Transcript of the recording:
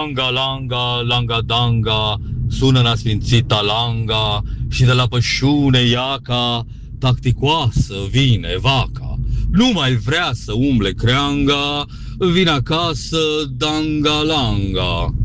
Langa, langa, langa, danga, sună la sfințita langa și de la pășune iaca, tacticoasă vine vaca. Nu mai vrea să umble creanga, vine acasă danga, langa.